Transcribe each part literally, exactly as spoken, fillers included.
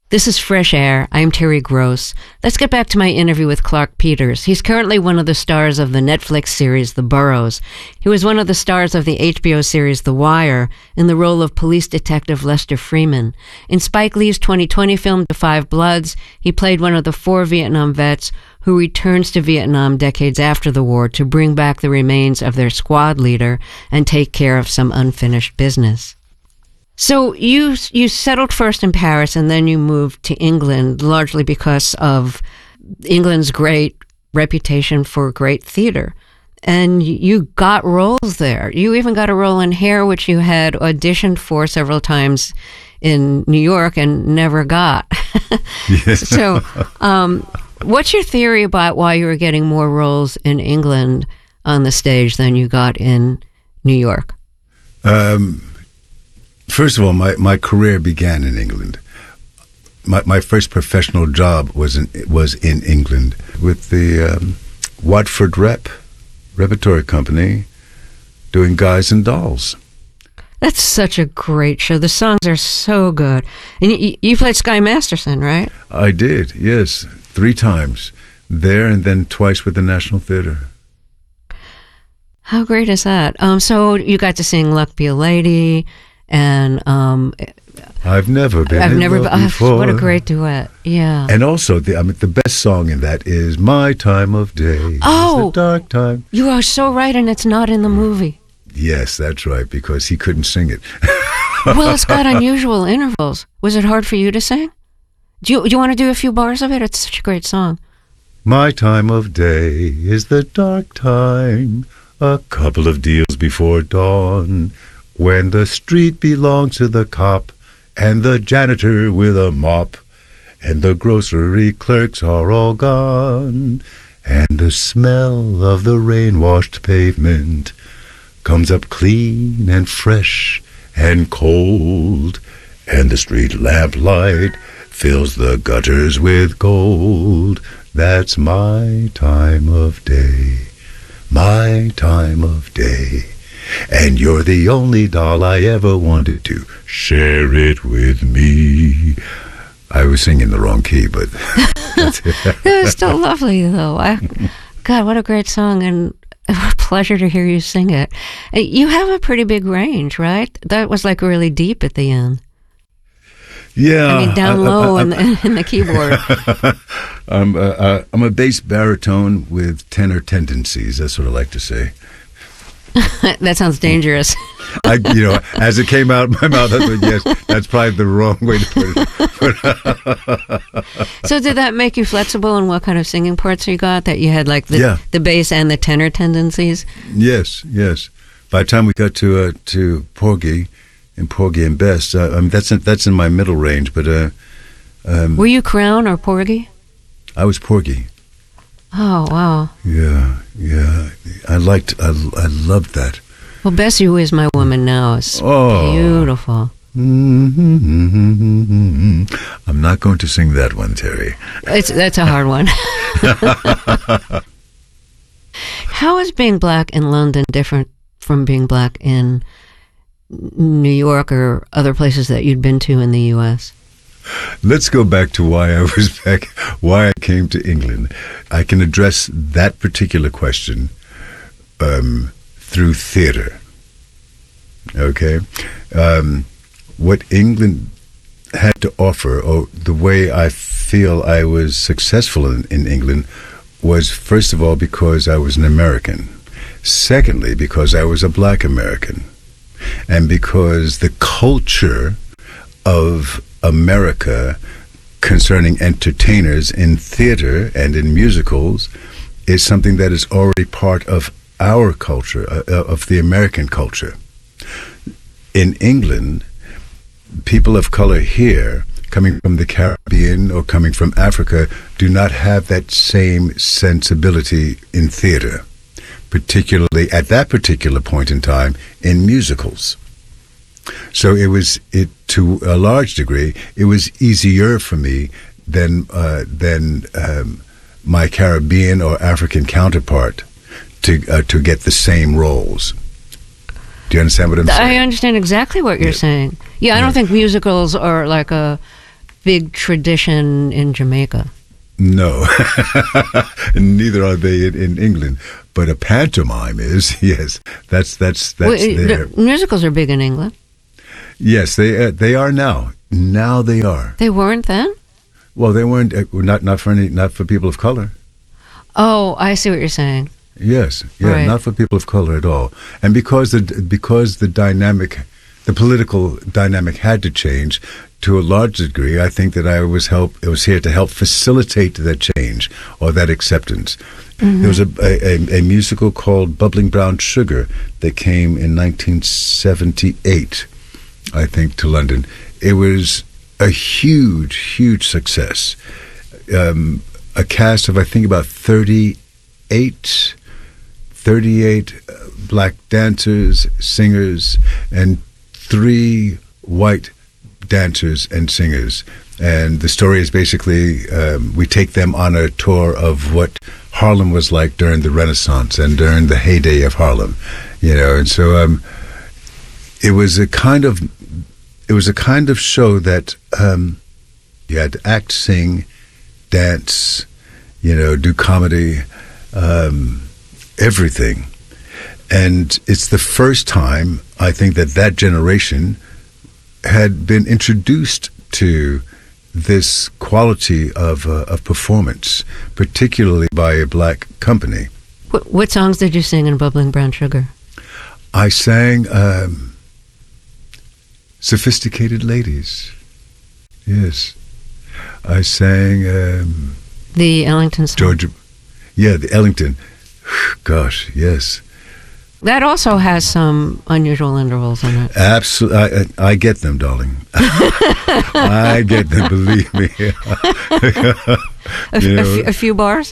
This is Fresh Air. I'm Terry Gross. Let's get back to my interview with Clarke Peters. He's currently one of the stars of the Netflix series The Burrows. He was one of the stars of the H B O series The Wire in the role of police detective Lester Freeman. In Spike Lee's twenty twenty film The Five Bloods, he played one of the four Vietnam vets who returns to Vietnam decades after the war to bring back the remains of their squad leader and take care of some unfinished business. So you you settled first in Paris and then you moved to England, largely because of England's great reputation for great theater. And you got roles there. You even got a role in Hair, which you had auditioned for several times in New York and never got. Yeah. So um, what's your theory about why you were getting more roles in England on the stage than you got in New York? Um. First of all, my, my career began in England. My my first professional job was in was in England with the um, Watford Rep Repertory Company, doing Guys and Dolls. That's such a great show. The songs are so good. And you, you played Sky Masterson, right? I did, yes, three times there, and then twice with the National Theatre. How great is that? Um, so you got to sing "Luck Be a Lady." And um, I've never been. I've in never love been. before. What a great duet! Yeah. And also, the I mean, the best song in that is "My Time of Day." Oh, is the dark time. You are so right, and it's not in the movie. Yes, that's right, because he couldn't sing it. Well, it's got unusual intervals. Was it hard for you to sing? Do you do you want to do a few bars of it? It's such a great song. My time of day is the dark time, a couple of deals before dawn. When the street belongs to the cop and the janitor with a mop, and the grocery clerks are all gone, and the smell of the rain-washed pavement comes up clean and fresh and cold, and the street lamplight fills the gutters with gold. That's my time of day, my time of day. And you're the only doll I ever wanted to share it with me. I was singing the wrong key, but that's it. It was still lovely, though. I, God, what a great song, and a pleasure to hear you sing it. You have a pretty big range, right? That was like really deep at the end. Yeah. I mean, down I, low I, I, in, the, in the keyboard. I'm, uh, uh, I'm a bass baritone with tenor tendencies. That's what I like to say. That sounds dangerous. I, you know, as it came out of my mouth, I thought, yes, that's probably the wrong way to put it. So did that make you flexible in what kind of singing parts you got? That you had like the, yeah. the bass and the tenor tendencies? Yes, yes. By the time we got to uh, to Porgy and Porgy and Bess, uh, I mean, that's in, that's in my middle range. But uh, um, were you Crown or Porgy? I was Porgy. Oh, wow. Yeah, yeah. I liked, I, I loved that. Well, Bessie, who is my woman now, is oh. beautiful. Mm-hmm. I'm not going to sing that one, Terry. It's That's a hard one. How is being black in London different from being black in New York or other places that you'd been to in the U S? Let's go back to why I was back, why I came to England. I can address that particular question um, through theater. Okay? Um, what England had to offer, or the way I feel I was successful in, in England, was first of all because I was an American. Secondly, because I was a black American. And because the culture of America concerning entertainers in theater and in musicals is something that is already part of our culture, uh, of the American culture. In England, people of color here, coming from the Caribbean or coming from Africa, do not have that same sensibility in theater, particularly at that particular point in time in musicals. So it was, it to a large degree, it was easier for me than uh, than um, my Caribbean or African counterpart to uh, to get the same roles. Do you understand what I'm saying? I understand exactly what you're yeah. saying. Yeah, I don't yeah. think musicals are like a big tradition in Jamaica. No, neither are they in, in England. But a pantomime is, yes, that's that's that's Well, there. the musicals are big in England. Yes, they uh, they are now. Now they are. They weren't then? Well, they weren't uh, not not for any not for people of color. Oh, I see what you're saying. Yes, yeah, Right. not for people of color at all. And because the because the dynamic, the political dynamic had to change to a large degree, I think that I was help. I was here to help facilitate that change or that acceptance. Mm-hmm. There was a, a a musical called Bubbling Brown Sugar that came in nineteen seventy-eight, I think, to London. It was a huge, huge success. Um, a cast of I think about thirty-eight. thirty-eight uh, black dancers, singers, and three white dancers and singers. And the story is basically um, we take them on a tour of what Harlem was like during the Renaissance and during the heyday of Harlem, you know. And so um, it was a kind of it was a kind of show that um, you had to act, sing, dance, you know, do comedy. Um, everything. And it's the first time, I think, that that generation had been introduced to this quality of uh, of performance, particularly by a black company. What, what songs did you sing in Bubbling Brown Sugar? I sang um, Sophisticated Ladies. Yes. I sang um, The Ellington song. Georgia. Yeah, the Ellington. Gosh, yes. That also has some unusual intervals in it. Absolutely. I, I get them, darling. I get them, believe me. A, You a know, few- a few bars?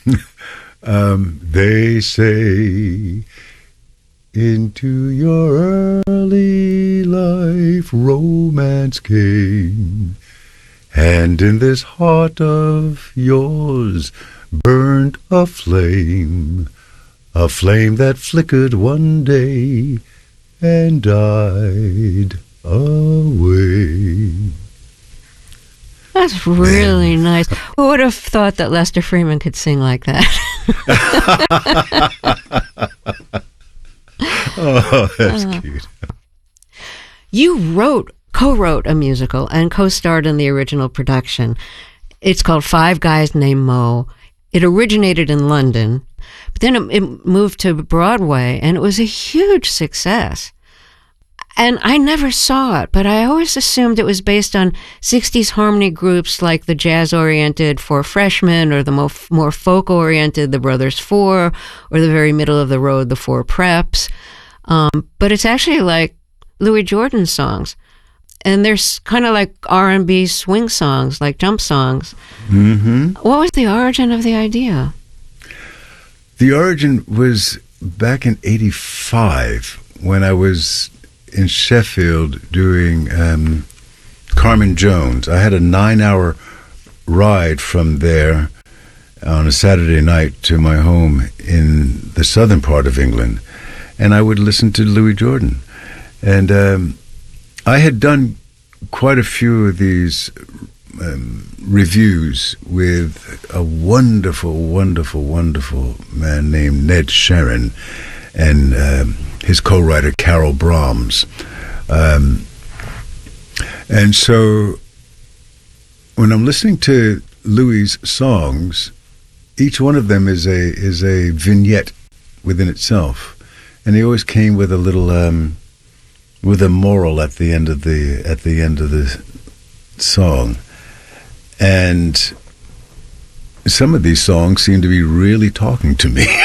um, they say, into your early life romance came, and in this heart of yours burned a flame, a flame that flickered one day and died away. That's really nice. Who would have thought that Lester Freeman could sing like that? Oh, that's Uh. cute. You wrote, co-wrote a musical and co-starred in the original production. It's called Five Guys Named Mo. It originated in London, but then it, it moved to Broadway, and it was a huge success. And I never saw it, but I always assumed it was based on sixties harmony groups like the jazz-oriented Four Freshmen, or the mo- more folk-oriented The Brothers Four, or the very middle of the road, the Four Preps. Um, but it's actually like Louis Jordan songs. And there's kind of like R and B swing songs, like jump songs. Mm-hmm. What was the origin of the idea? The origin was back in eighty-five when I was in Sheffield doing um, Carmen Jones. I had a nine-hour ride from there on a Saturday night to my home in the southern part of England, and I would listen to Louis Jordan. And um, I had done quite a few of these um, reviews with a wonderful, wonderful, wonderful man named Ned Sharon and um, his co-writer Carol Brahms. Um, and so when I'm listening to Louis' songs, each one of them is a is a vignette within itself, and he always came with a little um, with a moral at the end of the at the end of the song. And some of these songs seem to be really talking to me.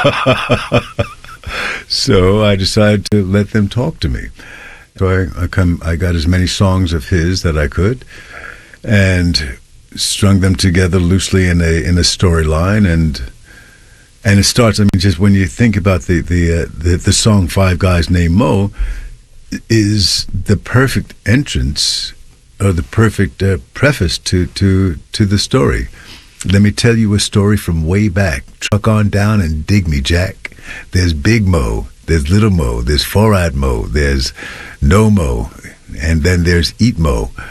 So I decided to let them talk to me. So I, I come I got as many songs of his that I could, and strung them together loosely in a in a storyline, and and it starts. I mean, just when you think about the the uh, the, the song "Five Guys Named Mo," is the perfect entrance or the perfect uh, preface to to to the story. Let me tell you a story from way back. Truck on down and dig me, Jack. There's Big Mo, there's Little Mo, there's Four-Eyed Mo, there's No Mo, and then there's Eat Mo.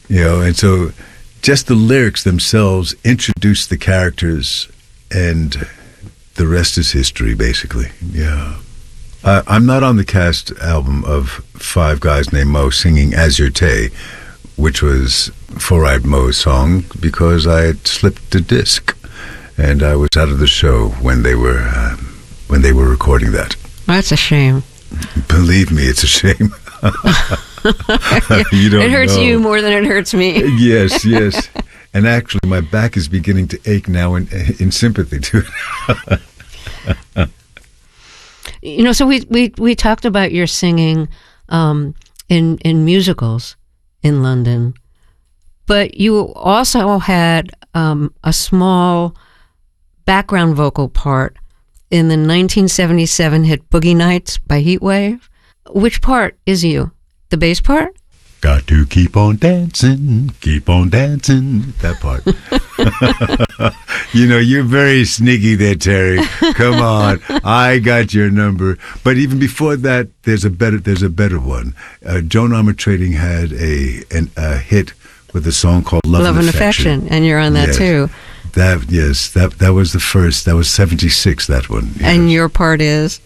You know, and so just the lyrics themselves introduce the characters, and the rest is history, basically. Yeah. I, I'm not on the cast album of Five Guys Named Mo singing Azurte, which was Four-Eyed Mo's song, because I had slipped the disc, and I was out of the show when they were uh, when they were recording that. That's a shame. Believe me, it's a shame. You don't it hurts know. you more than it hurts me. Yes, yes. And actually, my back is beginning to ache now in, in sympathy to it. You know, so we, we, we talked about your singing um, in, in musicals in London, but you also had um, a small background vocal part in the nineteen seventy-seven hit Boogie Nights by Heatwave. Which part is you? The bass part? Got to keep on dancing, keep on dancing. That part. You know, you're very sneaky there, Terry. Come on, I got your number. But even before that, there's a better. There's a better one. Uh, Joan Armour Trading had a an, a hit with a song called "Love, Love and, and Affection. Affection, and you're on that Yes. too. That yes, that that was the first. That was seventy-six. That one. Yes. And your part is?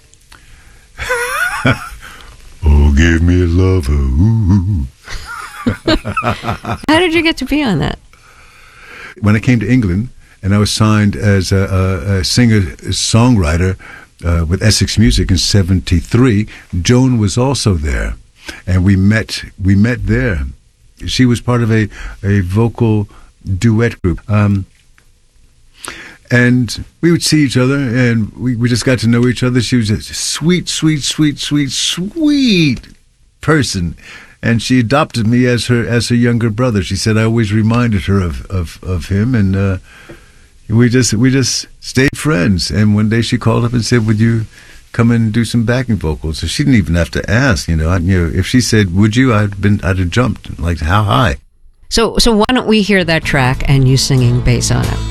Oh, give me a lover. Ooh. How did you get to be on that? When I came to England and I was signed as a, a, a singer-songwriter uh, with Essex Music in seventy-three, Joan was also there, and we met. We met there. She was part of a a vocal duet group, um, and we would see each other, and we, we just got to know each other. She was a sweet, sweet, sweet, sweet, sweet person. And she adopted me as her as her younger brother. She said I always reminded her of of, of him, and uh, we just we just stayed friends. And one day she called up and said, "Would you come and do some backing vocals?" So she didn't even have to ask. You know, I, you know, if she said, "Would you?" I'd been I'd have jumped. Like, how high? So so why don't we hear that track and you singing bass on it?